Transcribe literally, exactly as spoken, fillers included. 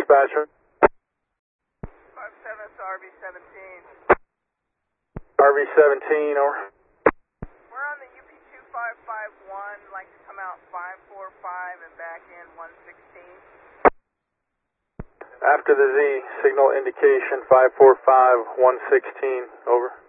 dispatcher. five seven, it's R V seventeen. R V seventeen, over. We're on the U P two five five one, like to come out five four five and back in one sixteen. After the Z, signal indication five four five, one sixteen, over.